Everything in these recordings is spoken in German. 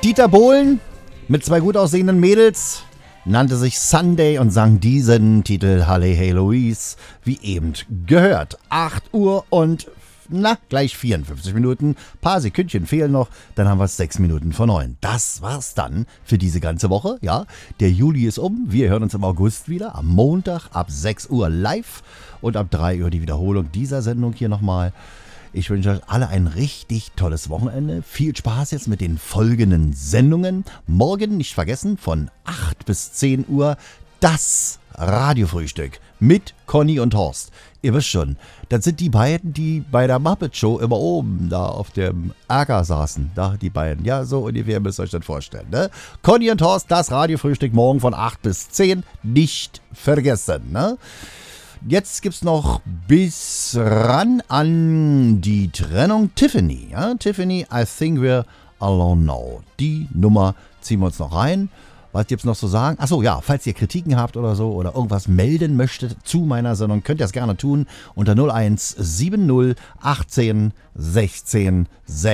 Dieter Bohlen mit zwei gut aussehenden Mädels nannte sich Sunday und sang diesen Titel Halle Hey Louise, wie eben gehört. 8 Uhr und gleich 54 Minuten. Paar Sekündchen fehlen noch, dann haben wir es 6 Minuten vor 9. Das war's dann für diese ganze Woche. Ja, der Juli ist um. Wir hören uns im August wieder, am Montag ab 6 Uhr live und ab 3 Uhr die Wiederholung dieser Sendung hier nochmal. Ich wünsche euch alle ein richtig tolles Wochenende. Viel Spaß jetzt mit den folgenden Sendungen. Morgen nicht vergessen, von 8 bis 10 Uhr das Radiofrühstück mit Conny und Horst. Ihr wisst schon, das sind die beiden, die bei der Muppet Show immer oben da auf dem Acker saßen. Da die beiden. Ja, so ungefähr müsst ihr euch das vorstellen. Ne? Conny und Horst, das Radiofrühstück morgen von 8 bis 10. Nicht vergessen. Ne? Jetzt gibt's noch bis ran an die Trennung Tiffany. Ja? Tiffany, I think we're alone now. Die Nummer ziehen wir uns noch rein. Was gibt's noch zu sagen? Achso, ja, falls ihr Kritiken habt oder so oder irgendwas melden möchtet zu meiner Sendung, könnt ihr das gerne tun unter 0170 18 16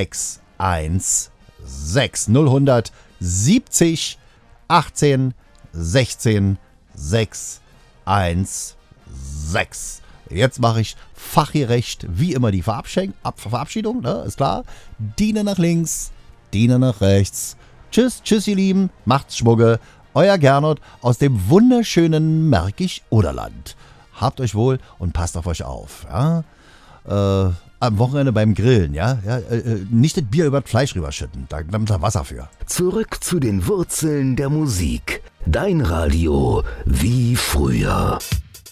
616 000 70 18 16 616. Jetzt mache ich fachgerecht wie immer die Verabschiedung, ne? Ist klar. Diene nach links, Diene nach rechts. Tschüss, ihr Lieben, macht's Schmugge. Euer Gernot aus dem wunderschönen Märkisch-Oderland. Habt euch wohl und passt auf euch auf. Ja? Am Wochenende beim Grillen, ja? Nicht das Bier über das Fleisch rüberschütten, da nimmt ihr Wasser für. Zurück zu den Wurzeln der Musik. Dein Radio wie früher.